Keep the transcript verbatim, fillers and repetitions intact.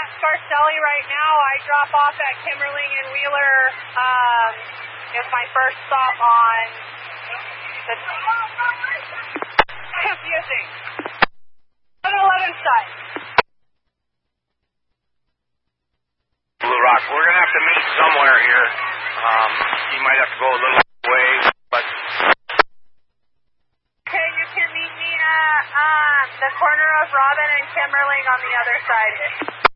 Scarcelli right now. I drop off at Kimmerling and Wheeler. Um, it's my first stop on the confusing one eleven side. Blue Rock, we're going to have to meet somewhere here. Um, you might have to go a little way, but... Okay, you can meet me at um, the corner of Robin and Kimmerling on the other side.